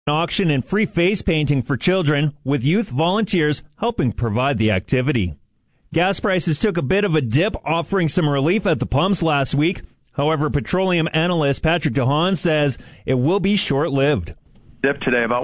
auction and free face painting for children, with youth volunteers helping provide the activity. Gas prices took a bit of a dip, offering some relief at the pumps last week. However, petroleum analyst Patrick DeHaan says it will be short-lived. Dip today, about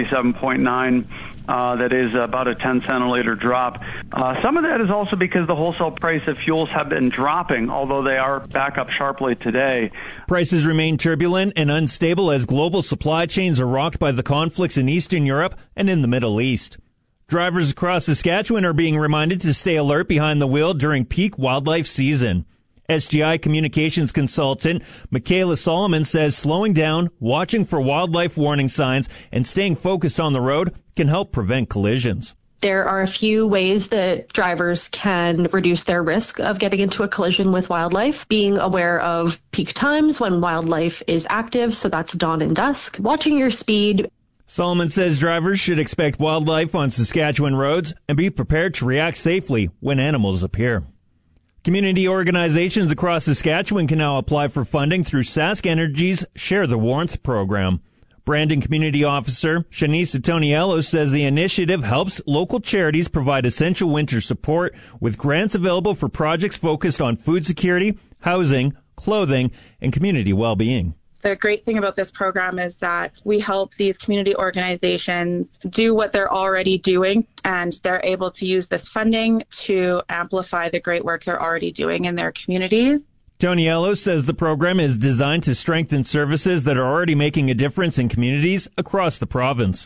177.9. That is about a 10-cent a liter drop. Some of that is also because the wholesale price of fuels have been dropping, although they are back up sharply today. Prices remain turbulent and unstable as global supply chains are rocked by the conflicts in Eastern Europe and in the Middle East. Drivers across Saskatchewan are being reminded to stay alert behind the wheel during peak wildlife season. SGI communications consultant Michaela Solomon says slowing down, watching for wildlife warning signs, and staying focused on the road can help prevent collisions. There are a few ways that drivers can reduce their risk of getting into a collision with wildlife. Being aware of peak times when wildlife is active, so that's dawn and dusk. Watching your speed. Solomon says drivers should expect wildlife on Saskatchewan roads and be prepared to react safely when animals appear. Community organizations across Saskatchewan can now apply for funding through Sask Energy's Share the Warmth program. Branding Community Officer Shanice Toniello says the initiative helps local charities provide essential winter support with grants available for projects focused on food security, housing, clothing, and community well-being. The great thing about this program is that we help these community organizations do what they're already doing, and they're able to use this funding to amplify the great work they're already doing in their communities. Toniello says the program is designed to strengthen services that are already making a difference in communities across the province.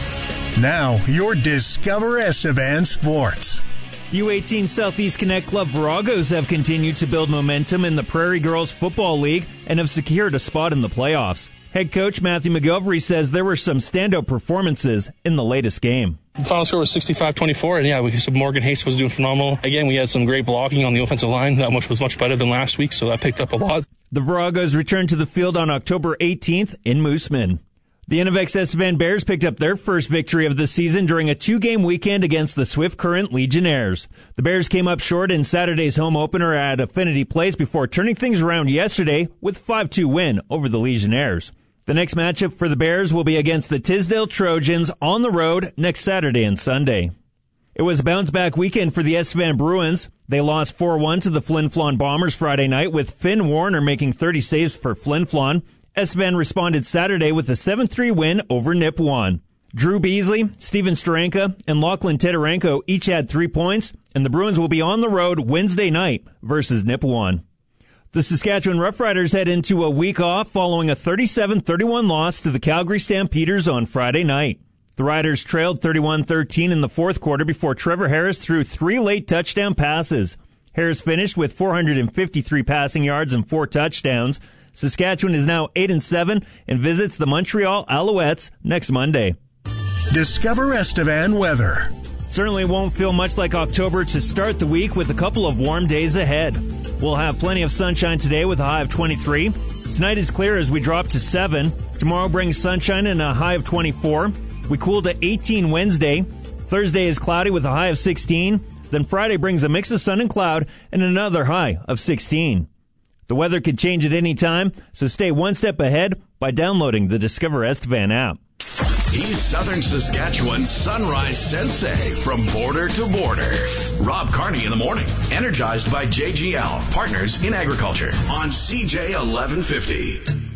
Now, your Discover Estevan Sports. U18 Southeast Connect Club Viragos have continued to build momentum in the Prairie Girls Football League and have secured a spot in the playoffs. Head coach Matthew McGovern says there were some standout performances in the latest game. The final score was 65-24, and yeah, Morgan Hayes was doing phenomenal. Again, we had some great blocking on the offensive line. That was much better than last week, so that picked up a lot. The Viragos returned to the field on October 18th in Mooseman. The Innovex Estevan Bears picked up their first victory of the season during a 2-game weekend against the Swift Current Legionnaires. The Bears came up short in Saturday's home opener at Affinity Place before turning things around yesterday with a 5-2 win over the Legionnaires. The next matchup for the Bears will be against the Tisdale Trojans on the road next Saturday and Sunday. It was a bounce-back weekend for the Estevan Bruins. They lost 4-1 to the Flin Flon Bombers Friday night, with Finn Warner making 30 saves for Flin Flon. Estevan responded Saturday with a 7-3 win over Nipawin. Drew Beasley, Steven Starenka, and Lachlan Titarenko each had 3 points, and the Bruins will be on the road Wednesday night versus Nipawin. The Saskatchewan Roughriders head into a week off following a 37-31 loss to the Calgary Stampeders on Friday night. The Riders trailed 31-13 in the fourth quarter before Trevor Harris threw 3 late touchdown passes. Harris finished with 453 passing yards and 4 touchdowns. Saskatchewan is now 8-7 and visits the Montreal Alouettes next Monday. Discover Estevan weather. Certainly won't feel much like October to start the week with a couple of warm days ahead. We'll have plenty of sunshine today with a high of 23. Tonight is clear as we drop to 7. Tomorrow brings sunshine and a high of 24. We cool to 18 Wednesday. Thursday is cloudy with a high of 16. Then Friday brings a mix of sun and cloud and another high of 16. The weather could change at any time, so stay one step ahead by downloading the Discover Estevan app. He's Southern Saskatchewan's Sunrise Sensei from border to border. Rob Carney in the morning, energized by JGL, partners in agriculture, on CJ 1150.